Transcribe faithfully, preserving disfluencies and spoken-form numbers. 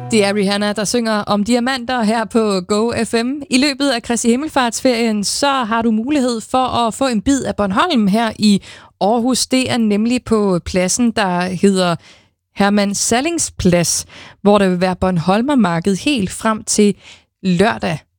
Det er Rihanna, der synger om diamanter her på Go F M. I løbet af Kristi Himmelfartsferien, så har du mulighed for at få en bid af Bornholm her i Aarhus. Det er nemlig på pladsen, der hedder Herman Sallings Plads, hvor der vil være Bornholmermarked helt frem til lørdag